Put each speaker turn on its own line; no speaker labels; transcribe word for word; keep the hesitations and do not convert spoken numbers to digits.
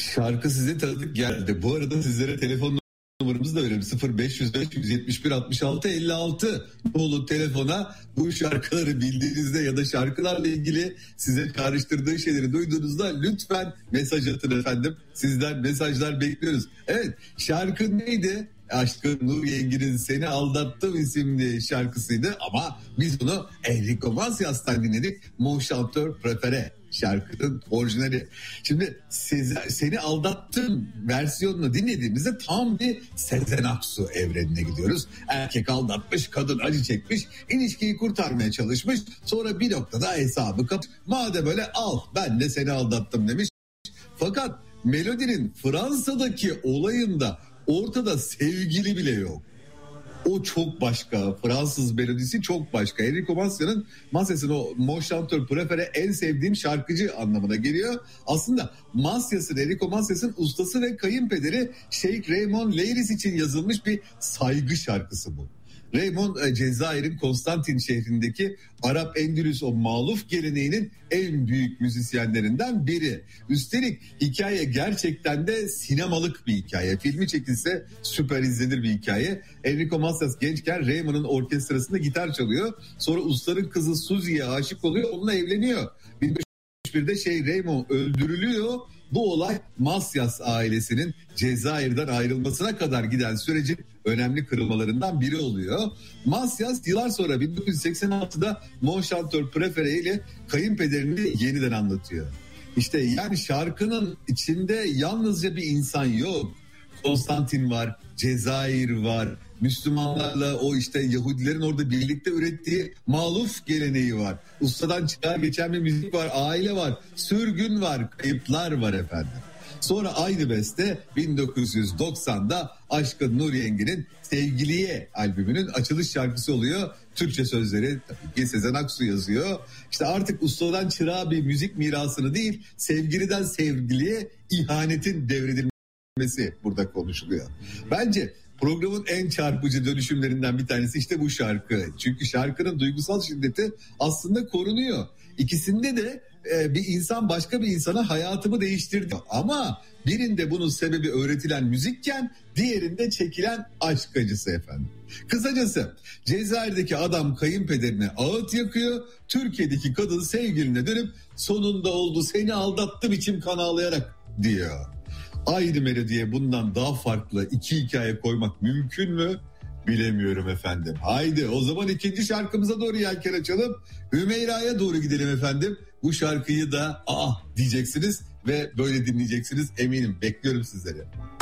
Şarkı size tanıdık geldi. Bu arada sizlere telefon numaramızı da verelim. sıfır beş yüz beş yüz yetmiş bir altmış altı elli altı nolu telefona bu şarkıları bildiğinizde ya da şarkılarla ilgili size karıştırdığı şeyleri duyduğunuzda lütfen mesaj atın efendim. Sizden mesajlar bekliyoruz. Evet, şarkı neydi? Aşkın Nur Yengi'nin Seni Aldattım isimli şarkısıydı ama biz bunu Enrico Macias'tan dinledik. Mon Chanteur Préféré şarkının orijinali. Şimdi Sezen, Seni Aldattım versiyonunu dinlediğimizde tam bir Sezen Aksu evrenine gidiyoruz. Erkek aldatmış, kadın acı çekmiş, ilişkiyi kurtarmaya çalışmış. Sonra bir noktada hesabı kapatmış. Madem öyle al, ben de seni aldattım demiş. Fakat melodinin Fransa'daki olayında ortada sevgili bile yok. O çok başka. Fransız melodisi çok başka. Enrico Macias'ın Macias'ın o Mon Chanteur Préféré en sevdiğim şarkıcı anlamına geliyor. Aslında Macias'ın, Enrico Macias'ın ustası ve kayınpederi Şeyh Raymond Leiris için yazılmış bir saygı şarkısı bu. Raymond Cezayir'in Konstantin şehrindeki Arap Endülüs o maluf geleneğinin en büyük müzisyenlerinden biri. Üstelik hikaye gerçekten de sinemalık bir hikaye. Filmi çekilse süper izlenir bir hikaye. Enrico Macias gençken Raymond'un orkestrasında gitar çalıyor. Sonra ustanın kızı Susie'ye aşık oluyor, onunla evleniyor. bin beş yüz birde şey Raymond öldürülüyor. Bu olay Macias ailesinin Cezayir'den ayrılmasına kadar giden sürecin önemli kırılmalarından biri oluyor. Macias yıllar sonra bin dokuz yüz seksen altıda Mon Chanteur Préféré ile kayınpederini yeniden anlatıyor. İşte yani şarkının içinde yalnızca bir insan yok. Konstantin var, Cezayir var, Müslümanlarla o işte Yahudilerin orada birlikte ürettiği maluf geleneği var. Ustadan çıkar geçen bir müzik var, aile var, sürgün var, kayıplar var efendim. Sonra aynı beste bin dokuz yüz doksanda Aşkın Nur Yengi'nin Sevgiliye albümünün açılış şarkısı oluyor. Türkçe sözleri tabii ki Sezen Aksu yazıyor. İşte artık ustadan çırağa bir müzik mirasını değil, sevgiliden sevgiliye ihanetin devredilmesi burada konuşuluyor. Bence programın en çarpıcı dönüşümlerinden bir tanesi işte bu şarkı. Çünkü şarkının duygusal şiddeti aslında korunuyor. İkisinde de e, bir insan başka bir insana hayatımı değiştirdi. Ama birinde bunun sebebi öğretilen müzikken diğerinde çekilen aşk acısı efendim. Kısacası Cezayir'deki adam kayınpederine ağıt yakıyor. Türkiye'deki kadın sevgiline dönüp sonunda oldu seni aldattım içim kan ağlayarak diyor. Aynı melodiye bundan daha farklı iki hikaye koymak mümkün mü? Bilemiyorum efendim. Haydi o zaman ikinci şarkımıza doğru yelken açalım. Hümeyra'ya doğru gidelim efendim. Bu şarkıyı da ah diyeceksiniz ve böyle dinleyeceksiniz eminim. Bekliyorum sizleri.